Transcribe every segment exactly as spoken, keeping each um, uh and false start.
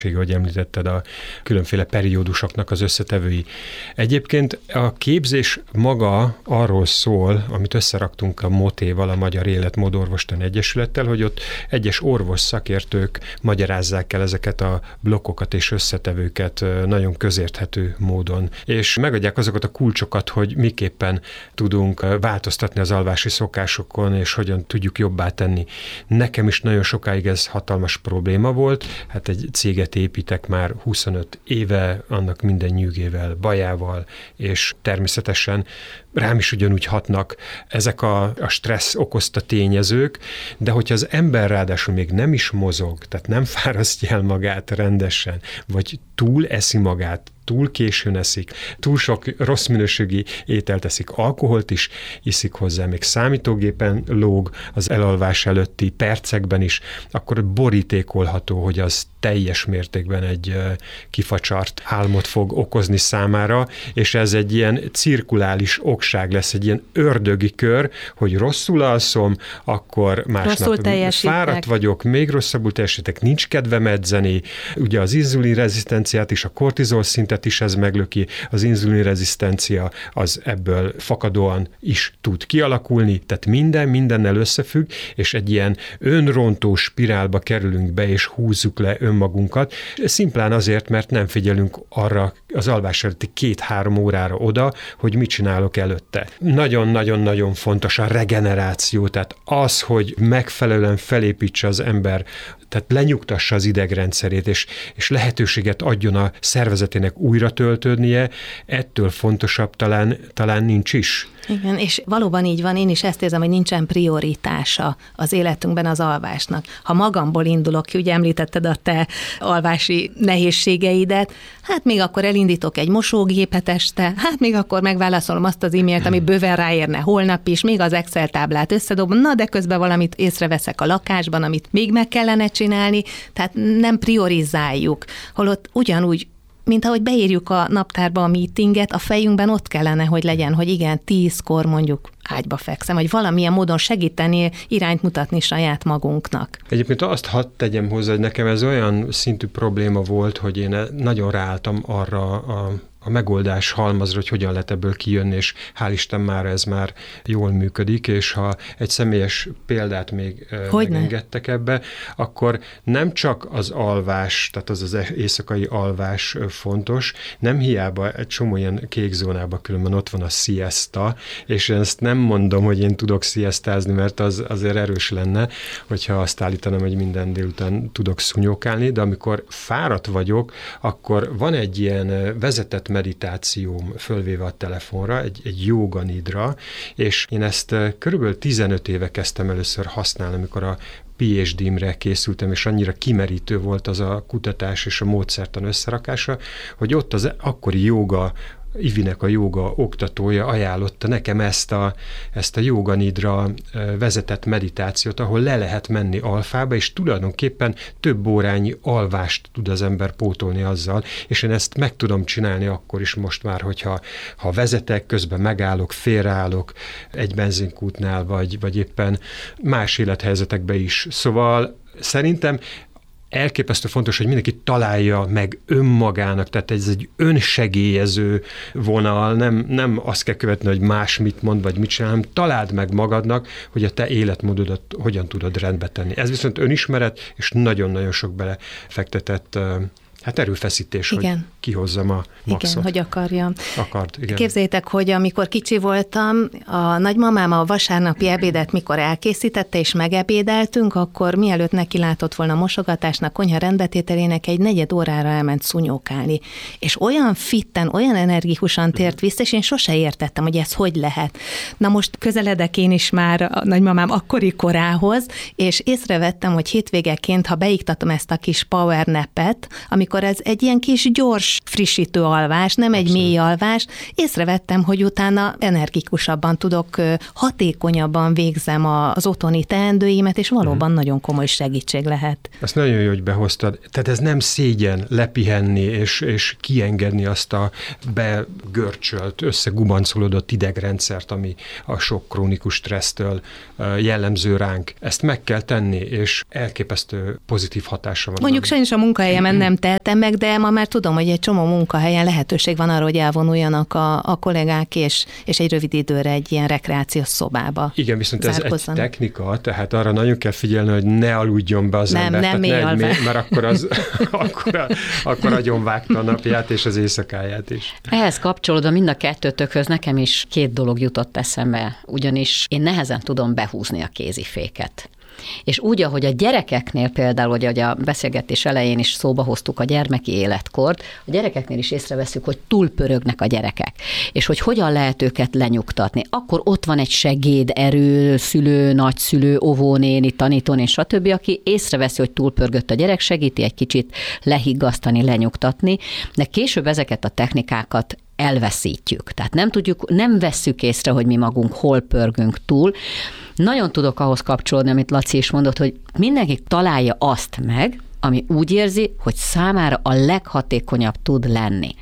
hogy említetted a különféle periódusoknak az összetevői. Egyébként a képzés maga arról szól, amit összeraktunk a motéval, a Magyar Életmódorvostan Egyesülettel, hogy ott egyes orvos szakértők magyarázzák el ezeket a blokkokat és összetevőket nagyon közérthető módon, és megadják azokat a kulcsokat, hogy miképpen tudunk változtatni az alvási szokásokon, és hogyan tudjuk jobbá tenni. Nekem is nagyon sokáig ez hatalmas probléma volt, hát egy céget építek már huszonöt éve, annak minden nyűgével, bajával, és természetesen rám is ugyanúgy hatnak ezek a, a stressz okozta tényezők, de hogyha az ember ráadásul még nem is mozog, tehát nem fárasztja el magát rendesen, vagy túl eszi magát, túl későn eszik, túl sok rossz minőségi ételt eszik, alkoholt is iszik hozzá, még számítógépen lóg az elalvás előtti percekben is, akkor borítékolható, hogy az teljes mértékben egy kifacsart álmot fog okozni számára, és ez egy ilyen cirkulális okság lesz, egy ilyen ördögi kör, hogy rosszul alszom, akkor másnap fáradt vagyok, még rosszabbul teljesítek, nincs kedvem edzeni, ugye az inzulinrezisztenciát is, a kortizol szintet is ez meglöki, az inzulinrezisztencia az ebből fakadóan is tud kialakulni, tehát minden mindennel összefügg, és egy ilyen önrontó spirálba kerülünk be, és húzzuk le önmagunkat, szimplán azért, mert nem figyelünk arra az alvás előtti két-három órára oda, hogy mit csinálok előtte. Nagyon-nagyon-nagyon fontos a regeneráció, tehát az, hogy megfelelően felépítse az ember, tehát lenyugtassa az idegrendszerét, és, és lehetőséget adjon a szervezetének újra töltődnie, ettől fontosabb talán, talán nincs is. Igen, és valóban így van, én is ezt érzem, hogy nincsen prioritása az életünkben az alvásnak. Ha magamból indulok ki, ugye említetted a te alvási nehézségeidet, hát még akkor elindítok egy mosógépet este, hát még akkor megválaszolom azt az e-mailt, ami bőven ráérne holnap is, még az Excel táblát összedobom, na de közben valamit észreveszek a lakásban, amit még meg kellene csinálni, tehát nem priorizáljuk, holott ugyanúgy, mint ahogy beírjuk a naptárba a meetinget, a fejünkben ott kellene, hogy legyen, hogy igen, tízkor mondjuk ágyba fekszem, vagy valamilyen módon segíteni, irányt mutatni saját magunknak. Egyébként azt hadd tegyem hozzá, hogy nekem ez olyan szintű probléma volt, hogy én nagyon ráálltam arra a a megoldás halmazra, hogy hogyan lehet ebből kijönni, és hál' Isten már ez már jól működik, és ha egy személyes példát még Hogyne? megengedtek ebbe, akkor nem csak az alvás, tehát az az éjszakai alvás fontos, nem hiába egy csomó ilyen kék zónában különben ott van a siesta, és ezt nem mondom, hogy én tudok siestázni, mert az azért erős lenne, hogyha azt állítanám, hogy minden délután tudok szúnyókálni, de amikor fáradt vagyok, akkor van egy ilyen vezetett meditációm fölvéve a telefonra, egy, egy jóga nidra, és én ezt körülbelül tizenöt éve kezdtem először használni, amikor a PhD-mre készültem, és annyira kimerítő volt az a kutatás és a módszertan összerakása, hogy ott az akkori jóga Ivinek a jóga oktatója ajánlotta nekem ezt a, ezt a jóga nidra vezetett meditációt, ahol le lehet menni alfába, és tulajdonképpen több órányi alvást tud az ember pótolni azzal, és én ezt meg tudom csinálni akkor is most már, hogyha ha vezetek, közben megállok, félreállok egy benzinkútnál, vagy, vagy éppen más élethelyzetekben is. Szóval szerintem elképesztő fontos, hogy mindenki találja meg önmagának, tehát ez egy önsegélyező vonal, nem, nem azt kell követni, hogy más mit mond, vagy mit csinál, hanem találd meg magadnak, hogy a te életmódodat hogyan tudod rendbe tenni. Ez viszont önismeret, és nagyon-nagyon sok belefektetett hát erőfeszítés, igen. hogy kihozzam a maxot. Igen, hogy akarjam. Akart, igen. Képzeljétek, hogy amikor kicsi voltam, a nagymamám a vasárnapi ebédet mikor elkészítette, és megebédeltünk, akkor mielőtt neki látott volna a mosogatásnak, konyha rendbetételének, egy negyed órára elment szúnyókálni. És olyan fitten, olyan energikusan tért vissza, és én sose értettem, hogy ez hogy lehet. Na most közeledek én is már a nagymamám akkori korához, és észrevettem, hogy hétvégeként, ha beiktatom ezt a kis power napet, amikor amikor ez egy ilyen kis gyors, frissítő alvás, nem egy Abszolút. mély alvás, észrevettem, hogy utána energikusabban tudok, hatékonyabban végzem az otthoni teendőimet, és valóban uh-huh. nagyon komoly segítség lehet. Ezt nagyon jó, hogy behoztad. Tehát ez nem szégyen lepihenni, és, és kiengedni azt a begörcsölt, összegubancolódott idegrendszert, ami a sok krónikus stressztől jellemző ránk. Ezt meg kell tenni, és elképesztő pozitív hatása van. Mondjuk sajnos a munkahelyemen nem tehetem meg, de ma már tudom, hogy egy csomó munkahelyen lehetőség van arra, hogy elvonuljanak a, a kollégák, és, és egy rövid időre egy ilyen rekreációs szobába. Igen, viszont ez egy technika, tehát arra nagyon kell figyelni, hogy ne aludjon be az nem, ember. Nem, nem, ne, mély, mert akkor, az, akkor, akkor agyon vágta a napját és az éjszakáját is. Ehhez kapcsolódva mind a kettőtökhöz nekem is két dolog jutott eszembe, ugyanis én nehezen tudom behúzni a kéziféket. És úgy, ahogy a gyerekeknél például, hogy a beszélgetés elején is szóba hoztuk a gyermeki életkort, a gyerekeknél is észreveszünk, hogy túlpörögnek a gyerekek, és hogy hogyan lehet őket lenyugtatni. Akkor ott van egy segéderő, szülő, nagyszülő, óvónéni, tanítónéni, stb., aki észreveszi, hogy túlpörgött a gyerek, segíti egy kicsit lehiggasztani, lenyugtatni, de később ezeket a technikákat elveszítjük. Tehát nem tudjuk, nem vesszük észre, hogy mi magunk hol pörgünk túl. Nagyon tudok ahhoz kapcsolódni, amit Laci is mondott, hogy mindenki találja azt meg, ami úgy érzi, hogy számára a leghatékonyabb tud lenni.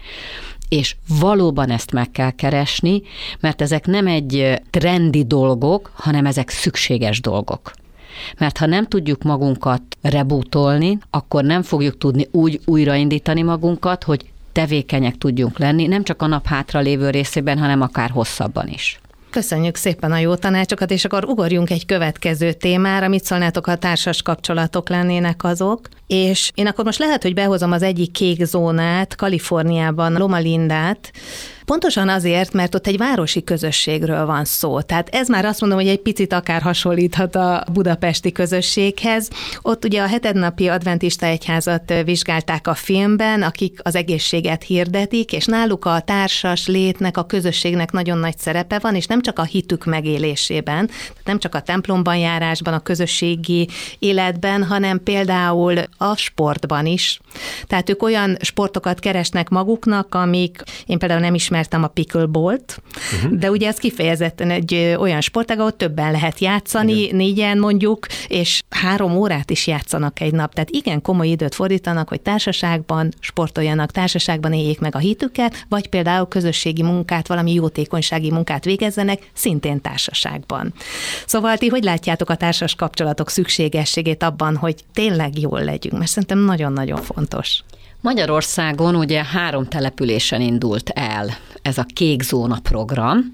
És valóban ezt meg kell keresni, mert ezek nem egy trendi dolgok, hanem ezek szükséges dolgok. Mert ha nem tudjuk magunkat rebootolni, akkor nem fogjuk tudni úgy újraindítani magunkat, hogy tevékenyek tudjunk lenni, nem csak a nap hátra lévő részében, hanem akár hosszabban is. Köszönjük szépen a jó tanácsokat, és akkor ugorjunk egy következő témára, mit szólnátok, ha társas kapcsolatok lennének azok. És én akkor most lehet, hogy behozom az egyik kék zónát, Kaliforniában, Loma Lindát, pontosan azért, mert ott egy városi közösségről van szó. Tehát ez már azt mondom, hogy egy picit akár hasonlíthat a budapesti közösséghez. Ott ugye a hetednapi adventista egyházat vizsgálták a filmben, akik az egészséget hirdetik, és náluk a társas létnek, a közösségnek nagyon nagy szerepe van, és nem csak a hitük megélésében, tehát nem csak a templomban járásban, a közösségi életben, hanem például a sportban is. Tehát ők olyan sportokat keresnek maguknak, amik, én például nem ismertem a pickleballt, uh-huh. de ugye ez kifejezetten egy olyan sportág, ahol többen lehet játszani, igen. négyen mondjuk, és három órát is játszanak egy nap. Tehát igen komoly időt fordítanak, hogy társaságban sportoljanak, társaságban éljék meg a hitüket, vagy például közösségi munkát, valami jótékonysági munkát végezzenek, szintén társaságban. Szóval ti hogy látjátok a társas kapcsolatok szükségességét abban, hogy tényleg jól legyünk? Mert szerintem nagyon-nagyon fontos. Magyarországon ugye három településen indult el ez a Kék Zóna program,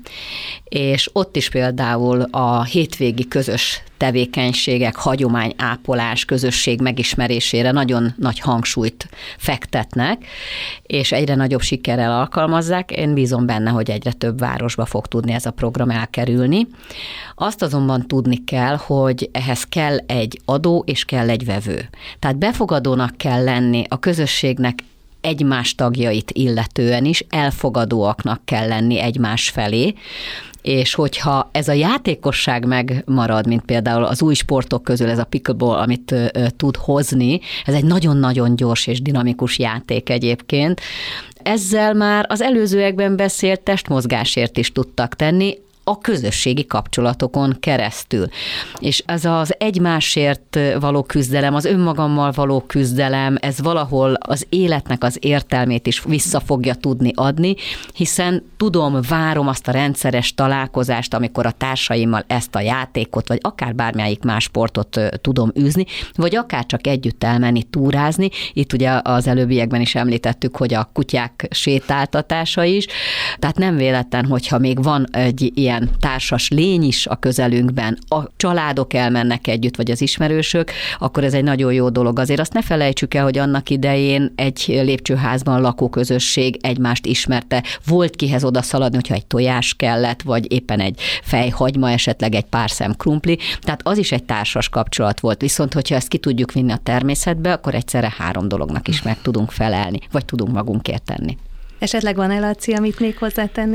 és ott is például a hétvégi közös tevékenységek, hagyományápolás, közösség megismerésére nagyon nagy hangsúlyt fektetnek, és egyre nagyobb sikerrel alkalmazzák. Én bízom benne, hogy egyre több városba fog tudni ez a program elkerülni. Azt azonban tudni kell, hogy ehhez kell egy adó és kell egy vevő. Tehát befogadónak kell lenni a közösségnek, egymás tagjait illetően is, elfogadóaknak kell lenni egymás felé, és hogyha ez a játékosság megmarad, mint például az új sportok közül ez a pickleball, amit ö, ö, tud hozni, ez egy nagyon-nagyon gyors és dinamikus játék egyébként, ezzel már az előzőekben beszélt testmozgásért is tudtak tenni, a közösségi kapcsolatokon keresztül. És ez az egymásért való küzdelem, az önmagammal való küzdelem, ez valahol az életnek az értelmét is vissza fogja tudni adni, hiszen tudom, várom azt a rendszeres találkozást, amikor a társaimmal ezt a játékot, vagy akár bármelyik más sportot tudom űzni, vagy akár csak együtt elmenni túrázni. Itt ugye az előbbiekben is említettük, hogy a kutyák sétáltatása is. Tehát nem véletlen, hogyha még van egy ilyen társas lény is a közelünkben, a családok elmennek együtt, vagy az ismerősök, akkor ez egy nagyon jó dolog. Azért azt ne felejtsük el, hogy annak idején egy lépcsőházban lakóközösség egymást ismerte, volt kihez oda szaladni, hogyha egy tojás kellett, vagy éppen egy fejhagyma, esetleg egy pár szem krumpli, tehát az is egy társas kapcsolat volt. Viszont, hogyha ezt ki tudjuk vinni a természetbe, akkor egyszerre három dolognak is meg tudunk felelni, vagy tudunk magunkért tenni. Esetleg van-e, Laci, amit még hozzátennél?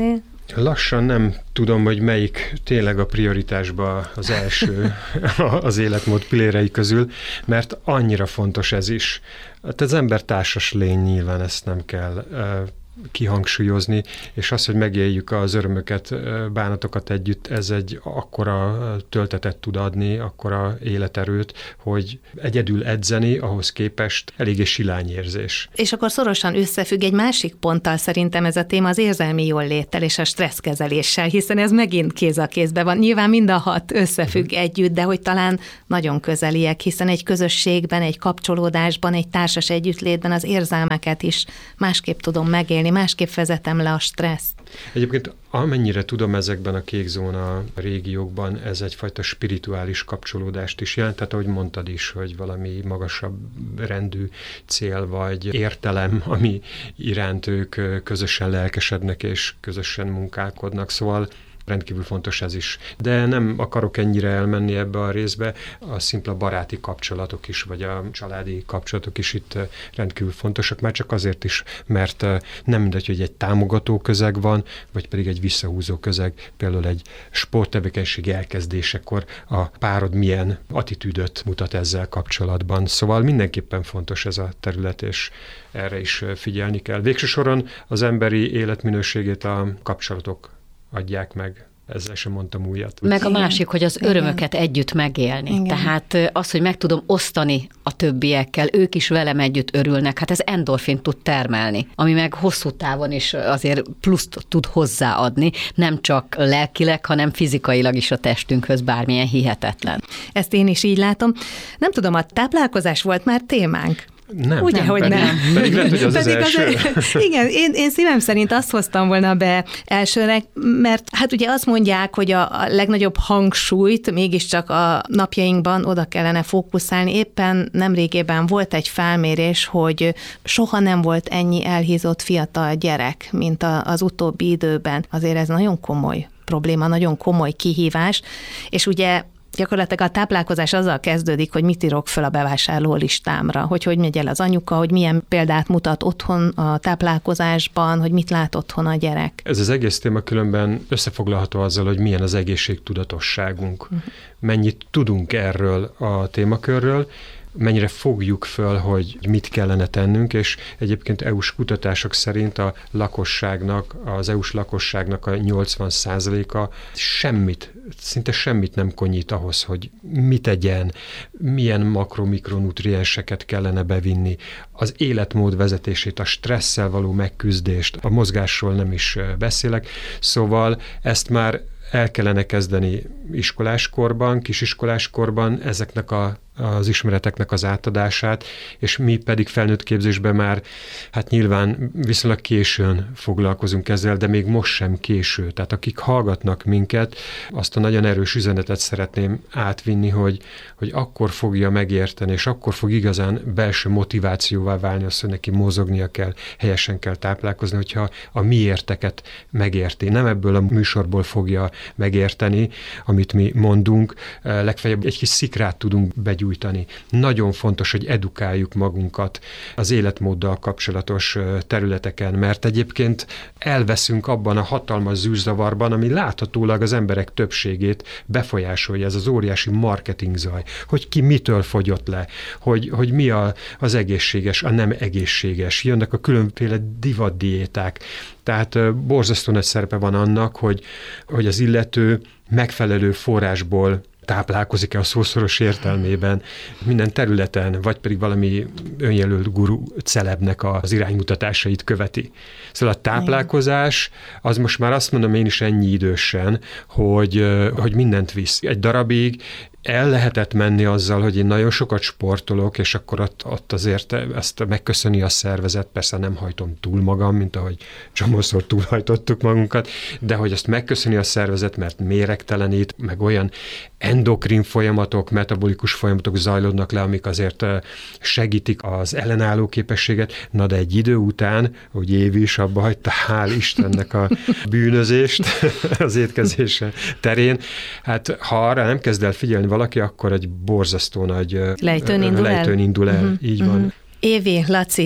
Lassan nem tudom, hogy melyik tényleg a prioritásba az első az életmód pillérei közül, mert annyira fontos ez is. Hát az ember társas lény, nyilván ezt nem kell kihangsúlyozni, és az, hogy megéljük az örömöket, bánatokat együtt, ez egy akkora töltetet tud adni, akkora életerőt, hogy egyedül edzeni, ahhoz képest eléggé silányérzés. És akkor szorosan összefügg egy másik ponttal szerintem ez a téma, az érzelmi jólléttel és a stresszkezeléssel, hiszen ez megint kéz a kézben van. Nyilván mind a hat összefügg uh-huh. együtt, de hogy talán nagyon közeliek, hiszen egy közösségben, egy kapcsolódásban, egy társas együttlétben az érzelmeket is másképp tudom megélni, másképp vezetem le a stresszt. Egyébként amennyire tudom, ezekben a kék zóna régiókban ez egyfajta spirituális kapcsolódást is jelent, tehát ahogy mondtad is, hogy valami magasabb rendű cél vagy értelem, ami iránt ők közösen lelkesednek és közösen munkálkodnak, szóval rendkívül fontos ez is. De nem akarok ennyire elmenni ebbe a részbe, a szimpla baráti kapcsolatok is, vagy a családi kapcsolatok is itt rendkívül fontosak, már csak azért is, mert nem mindegy, hogy egy támogató közeg van, vagy pedig egy visszahúzó közeg, például egy sporttevékenység elkezdésekor a párod milyen attitűdöt mutat ezzel kapcsolatban. Szóval mindenképpen fontos ez a terület, és erre is figyelni kell. Végső soron az emberi életminőségét a kapcsolatok adják meg. Ezzel sem mondtam újat. Meg a másik, hogy az örömöket Igen. együtt megélni. Igen. Tehát az, hogy meg tudom osztani a többiekkel, ők is velem együtt örülnek, hát ez endorfint tud termelni, ami meg hosszú távon is azért pluszt tud hozzáadni, nem csak lelkileg, hanem fizikailag is a testünkhöz, bármilyen hihetetlen. Ezt én is így látom. Nem tudom, a táplálkozás volt már témánk? Nem. Ugye, nem, hogy pedig, nem. Pedig lehet, hogy az pedig az első. Az, igen, én, én szívem szerint azt hoztam volna be elsőnek, mert hát ugye azt mondják, hogy a, a legnagyobb hangsúlyt mégiscsak a napjainkban oda kellene fókuszálni. Éppen nemrégében volt egy felmérés, hogy soha nem volt ennyi elhízott fiatal gyerek, mint a, az utóbbi időben. Azért ez nagyon komoly probléma, nagyon komoly kihívás, és ugye gyakorlatilag a táplálkozás azzal kezdődik, hogy mit írok föl a bevásárló listámra, hogy hogy megy el az anyuka, hogy milyen példát mutat otthon a táplálkozásban, hogy mit lát otthon a gyerek. Ez az egész téma különben összefoglalható azzal, hogy milyen az egészségtudatosságunk. Uh-huh. Mennyit tudunk erről a témakörről, mennyire fogjuk föl, hogy mit kellene tennünk, és egyébként é u-s kutatások szerint a lakosságnak, az é u-s lakosságnak a nyolcvan százaléka semmit, szinte semmit nem konyít ahhoz, hogy mit tegyen, milyen makro-mikronutrienseket kellene bevinni, az életmód vezetését, a stresszel való megküzdést, a mozgásról nem is beszélek, szóval ezt már el kellene kezdeni iskoláskorban, kisiskoláskorban ezeknek a, az ismereteknek az átadását, és mi pedig felnőtt képzésben már, hát nyilván viszonylag későn foglalkozunk ezzel, de még most sem késő. Tehát akik hallgatnak minket, azt a nagyon erős üzenetet szeretném átvinni, hogy, hogy akkor fogja megérteni, és akkor fog igazán belső motivációvá válni az, hogy neki mozognia kell, helyesen kell táplálkozni, hogyha a miérteket megérti. Nem ebből a műsorból fogja megérteni, amit mi mondunk, legfeljebb egy kis szikrát tudunk begyújtani. Nagyon fontos, hogy edukáljuk magunkat az életmóddal kapcsolatos területeken, mert egyébként elveszünk abban a hatalmas zűrzavarban, ami láthatólag az emberek többségét befolyásolja, ez az óriási marketing zaj, hogy ki mitől fogyott le, hogy, hogy mi a, az egészséges, a nem egészséges. Jönnek a különféle divatdiéták. Tehát borzasztó nagy szerepe van annak, hogy, hogy az illető megfelelő forrásból táplálkozik-e a szószoros értelmében minden területen, vagy pedig valami önjelölt guru celebnek az iránymutatásait követi. Szóval a táplálkozás, az most már azt mondom én is ennyi idősen, hogy, hogy mindent visz. Egy darabig el lehetett menni azzal, hogy én nagyon sokat sportolok, és akkor ott, ott azért ezt megköszöni a szervezet, persze nem hajtom túl magam, mint ahogy csomószor túlhajtottuk magunkat, de hogy ezt megköszöni a szervezet, mert méregtelenít, meg olyan endokrin folyamatok, metabolikus folyamatok zajlódnak le, amik azért segítik az ellenálló képességet. Na de egy idő után, hogy Évi is abba hagyta, hál' Istennek a bűnözést az étkezése terén, hát ha arra nem kezd el figyelni valaki, akkor egy borzasztó nagy lejtőn indul lejtőn el. Indul el. Uh-huh. Így uh-huh. van. Évi, Laci,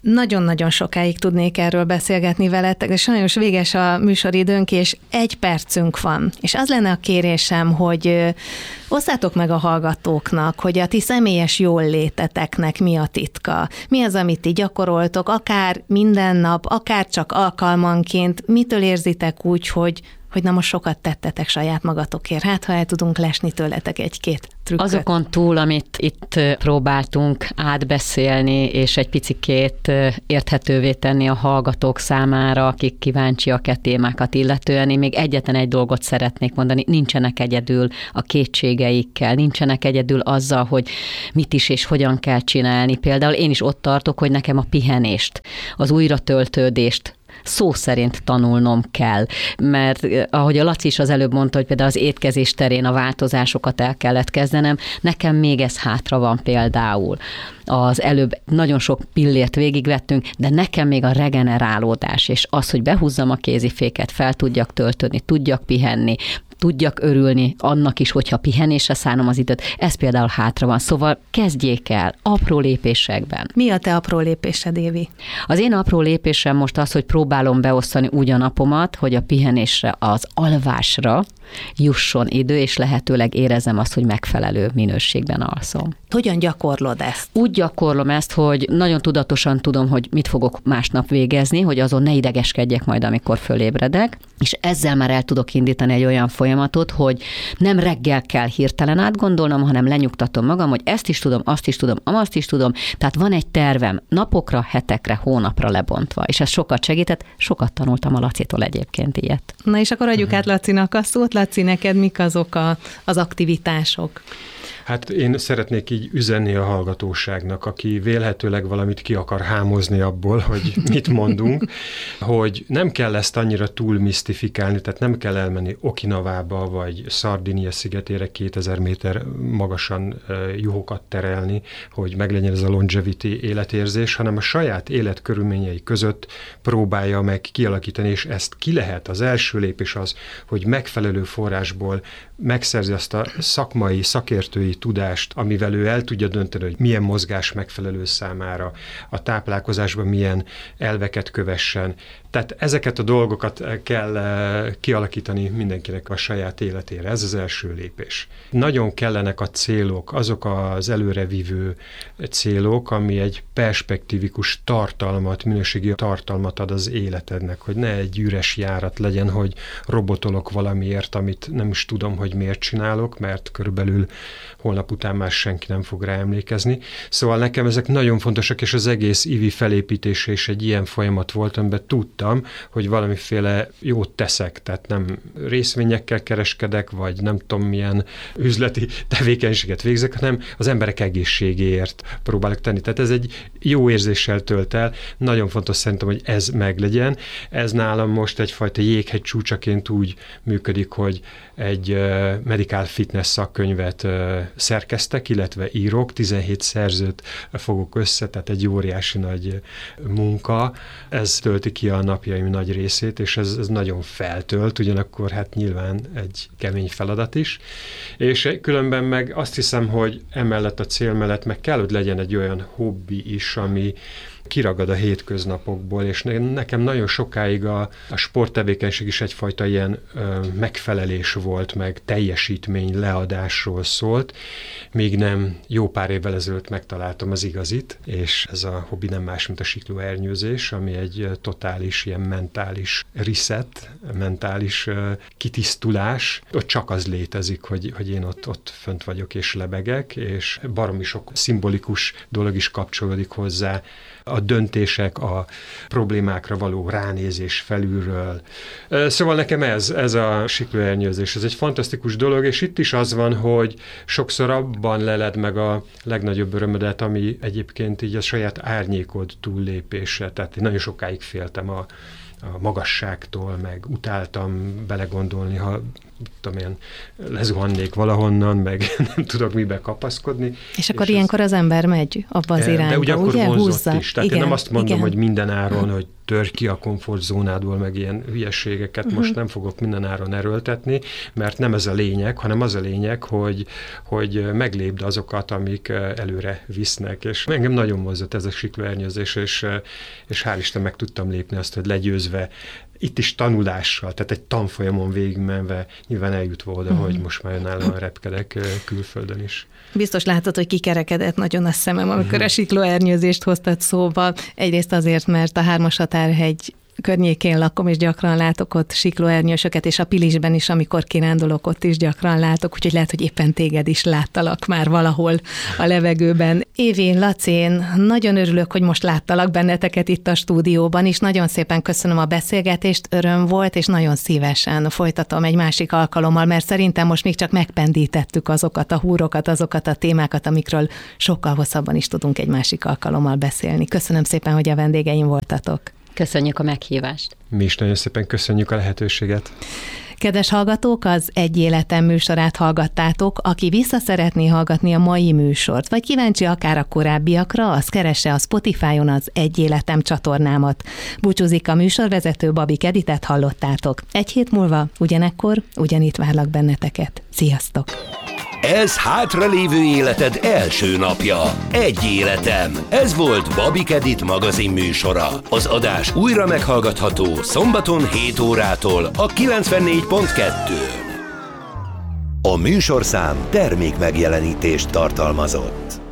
Nagyon-nagyon sokáig tudnék erről beszélgetni veletek, de sajnos véges a műsoridőnk, és egy percünk van. És az lenne a kérésem, hogy osszátok meg a hallgatóknak, hogy a ti személyes jólléteteknek mi a titka. Mi az, amit ti gyakoroltok, akár minden nap, akár csak alkalmanként. Mitől érzitek úgy, hogy hogy na most sokat tettetek saját magatokért. Hát, ha el tudunk lesni tőletek egy-két trükköt. Azokon túl, amit itt próbáltunk átbeszélni, és egy picikét érthetővé tenni a hallgatók számára, akik kíváncsiak a témákat illetően, én még egyetlen egy dolgot szeretnék mondani, nincsenek egyedül a kétségeikkel, nincsenek egyedül azzal, hogy mit is és hogyan kell csinálni. Például én is ott tartok, hogy nekem a pihenést, az újratöltődést szó szerint tanulnom kell, mert ahogy a Laci is az előbb mondta, hogy például az étkezés terén a változásokat el kellett kezdenem, nekem még ez hátra van például. Az előbb nagyon sok pillért végigvettünk, de nekem még a regenerálódás, és az, hogy behúzzam a kéziféket, fel tudjak töltődni, tudjak pihenni, tudjak örülni annak is, hogyha pihenésre szánom az időt, ez például hátra van. Szóval kezdjék el apró lépésekben. Mi a te apró lépésed, Évi? Az én apró lépésem most az, hogy próbálom beosztani úgy a napomat, hogy a pihenésre, az alvásra jusson idő, és lehetőleg érezzem azt, hogy megfelelő minőségben alszom. Hogyan gyakorlod ezt? Úgy gyakorlom ezt, hogy nagyon tudatosan tudom, hogy mit fogok másnap végezni, hogy azon ne idegeskedjek majd, amikor fölébredek, és ezzel már el tudok indítani egy olyan folyamatot, hogy nem reggel kell hirtelen átgondolnom, hanem lenyugtatom magam, hogy ezt is tudom, azt is tudom, azt is tudom. Tehát van egy tervem napokra, hetekre, hónapra lebontva, és ez sokat segített, sokat tanultam a Lacitól egyébként ilyet. Na és akkor adjuk át Lacinak a szót. Laci, neked mik azok a, az aktivitások? Hát én szeretnék így üzenni a hallgatóságnak, aki vélhetőleg valamit ki akar hámozni abból, hogy mit mondunk, hogy nem kell ezt annyira túl misztifikálni, tehát nem kell elmenni Okinavába, vagy Szardinia szigetére kétezer méter magasan juhokat terelni, hogy meglegyen ez a longevity életérzés, hanem a saját életkörülményei között próbálja meg kialakítani, és ezt ki lehet. Az első lépés az, hogy megfelelő forrásból megszerzi azt a szakmai, szakértői tudást, amivel ő el tudja dönteni, hogy milyen mozgás megfelelő számára, a táplálkozásban milyen elveket kövessen. Tehát ezeket a dolgokat kell kialakítani mindenkinek a saját életére. Ez az első lépés. Nagyon kellenek a célok, azok az előrevívő célok, ami egy perspektívikus tartalmat, minőségi tartalmat ad az életednek, hogy ne egy üres járat legyen, hogy robotolok valamiért, amit nem is tudom, hogy miért csinálok, mert körülbelül holnap után már senki nem fog rá emlékezni. Szóval nekem ezek nagyon fontosak, és az egész i vé felépítése is egy ilyen folyamat volt, amiben tudtam, hogy valamiféle jót teszek, tehát nem részvényekkel kereskedek, vagy nem tudom milyen üzleti tevékenységet végzek, hanem az emberek egészségéért próbálok tenni. Tehát ez egy jó érzéssel tölt el. Nagyon fontos szerintem, hogy ez meglegyen. Ez nálam most egyfajta jéghegy csúcsaként úgy működik, hogy egy uh, medical fitness szakkönyvet uh, szerkeztek, illetve írok, tizenhét szerzőt fogok össze, tehát egy óriási nagy munka. Ez tölti ki a napjaim nagy részét, és ez, ez nagyon feltölt, ugyanakkor hát nyilván egy kemény feladat is. És különben meg azt hiszem, hogy emellett a cél mellett meg kell, hogy legyen egy olyan hobbi is, ami kiragad a hétköznapokból, és nekem nagyon sokáig a, a sporttevékenység is egyfajta ilyen ö, megfelelés volt, meg teljesítmény leadásról szólt, míg nem jó pár évvel ezelőtt megtaláltam az igazit, és ez a hobbi nem más, mint a siklóernyőzés, ami egy totális ilyen mentális reset, mentális ö, kitisztulás. Ott csak az létezik, hogy, hogy én ott, ott fönt vagyok és lebegek, és baromi sok szimbolikus dolog is kapcsolódik hozzá, a döntések, a problémákra való ránézés felülről. Szóval nekem ez, ez a siklóernyőzés, ez egy fantasztikus dolog, és itt is az van, hogy sokszor abban leled meg a legnagyobb örömödet, ami egyébként így a saját árnyékod túllépése. Tehát én nagyon sokáig féltem a a magasságtól, meg utáltam belegondolni, ha tudom én, lezuhannék valahonnan, meg nem tudok mibe kapaszkodni. És akkor és ilyenkor az, az ember megy abba az irányba, de ugye? Akkor ugye? vonzott Húzza. is. Tehát igen, én nem azt mondom, igen. hogy minden áron, hogy tör ki a komfortzónádból, meg ilyen hülyességeket uh-huh. most nem fogok mindenáron erőltetni, mert nem ez a lényeg, hanem az a lényeg, hogy, hogy meglépd azokat, amik előre visznek, és engem nagyon mozdult ez a siklóernyőzés, és, és hál' Isten meg tudtam lépni azt, hogy legyőzve, itt is tanulással, tehát egy tanfolyamon végigmenve nyilván eljutva oda, uh-huh. hogy most már önállóan repkedek külföldön is. Biztos látod, hogy kikerekedett nagyon a szemem, amikor uh-huh. a siklóernyőzést hoztad szóba. Egyrészt azért, mert a Hármas Határhegy környékén lakom, és gyakran látok ott siklóernyősöket, és a Pilisben is, amikor kirándulok, ott is gyakran látok, úgyhogy lehet, hogy éppen téged is láttalak már valahol a levegőben. Évi, Laci, én nagyon örülök, hogy most láttalak benneteket itt a stúdióban, és nagyon szépen köszönöm a beszélgetést, öröm volt, és nagyon szívesen folytatom egy másik alkalommal, mert szerintem most még csak megpendítettük azokat a húrokat, azokat a témákat, amikről sokkal hosszabban is tudunk egy másik alkalommal beszélni. Köszönöm szépen, hogy a vendégeim voltatok. Köszönjük a meghívást. Mi is nagyon szépen köszönjük a lehetőséget. Kedves hallgatók, az Egy Életem műsorát hallgattátok. Aki vissza szeretné hallgatni a mai műsort, vagy kíváncsi akár a korábbiakra, az keresse a Spotify-on az Egy Életem csatornámat. Búcsúzik a műsorvezető, Babik Editet hallottátok. Egy hét múlva ugyanekkor, ugyanitt várlak benneteket. Sziasztok! Ez hátralévő életed első napja. Egy életem. Ez volt Babik Edit magazin műsora. Az adás újra meghallgatható szombaton hét órától a kilencvennégy pont kettőn. A műsorszám termék megjelenítést tartalmazott.